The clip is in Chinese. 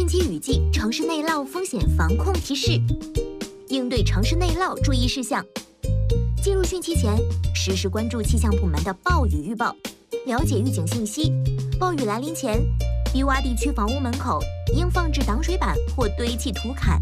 级雨季城市内涝风险防控提示：应对城市内涝注意事项。进入汛期前，实时关注气象部门的暴雨预报，了解预警信息。暴雨来临前，低洼地区房屋门口应放置挡水板或堆砌土坎，